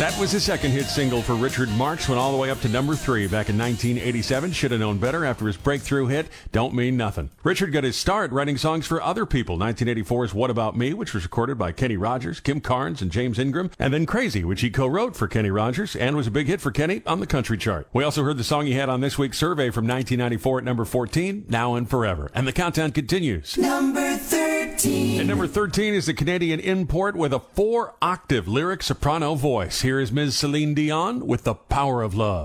That was his second hit single for Richard Marx, went all the way up to number 3 back in 1987. Should have known better after his breakthrough hit, Don't Mean Nothing. Richard got his start writing songs for other people. 1984's What About Me, which was recorded by Kenny Rogers, Kim Carnes, and James Ingram. And then Crazy, which he co-wrote for Kenny Rogers and was a big hit for Kenny on the country chart. We also heard the song he had on this week's survey from 1994 at number 14, Now and Forever. And the countdown continues. Number 13. And number 13 is the Canadian import with a 4-octave lyric soprano voice. Here is Ms. Celine Dion with The Power of Love.